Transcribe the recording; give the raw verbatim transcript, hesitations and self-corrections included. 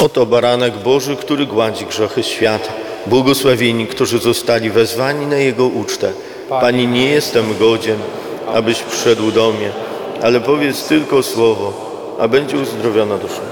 Oto baranek Boży, który gładzi grzechy świata. Błogosławieni, którzy zostali wezwani na Jego ucztę. Pani, nie jestem godzien, abyś wszedł do mnie, ale powiedz tylko słowo, a będzie uzdrowiona dusza.